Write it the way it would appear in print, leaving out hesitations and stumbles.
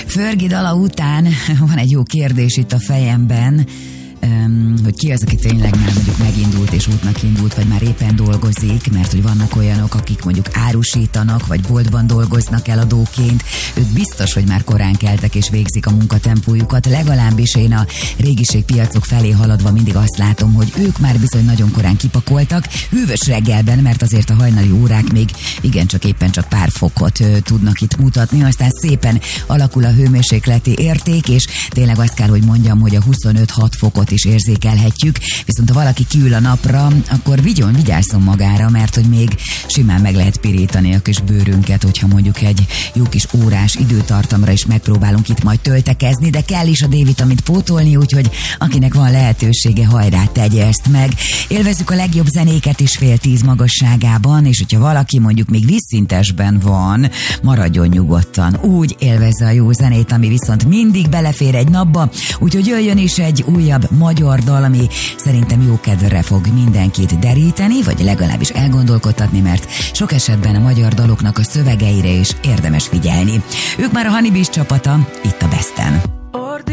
Fergie dala után van egy jó kérdés itt a fejemben, hogy ki az, aki tényleg már mondjuk megindult és útnak indult, vagy már éppen dolgozik, mert hogy vannak olyanok, akik mondjuk árusítanak, vagy boltban dolgoznak eladóként, ők biztos, hogy már korán keltek és végzik a munkatempójukat, legalábbis én a régiségpiacok felé haladva mindig azt látom, hogy ők már bizony nagyon korán kipakoltak, hűvös reggelben, mert azért a hajnali órák még igencsak éppen csak pár fokot tudnak itt mutatni, aztán szépen alakul a hőmérsékleti érték, és tényleg azt kell, hogy mondjam, hogy a 25-6 fokot is érzékelhetjük, viszont ha valaki kiül a napra, akkor vigyázzon magára, mert hogy még simán meg lehet pirítani a kis bőrünket, hogyha mondjuk egy jó kis órás időtartamra is megpróbálunk itt majd töltekezni, de kell is a D-vitamint pótolni, úgyhogy akinek van lehetősége, hajrá, tegye ezt meg. Élvezzük a legjobb zenéket is 9:30 magasságában, és hogyha valaki mondjuk még vízszintesben van, maradjon nyugodtan. Úgy élvezze a jó zenét, ami viszont mindig belefér egy napba, úgyhogy jöjjön is egy újabb magyar dal, ami szerintem jó kedvre fog mindenkit deríteni, vagy legalábbis elgondolkodtatni, mert sok esetben a magyar daloknak a szövegeire is érdemes figyelni. Ők már a Honey Beast csapata, itt a Besten.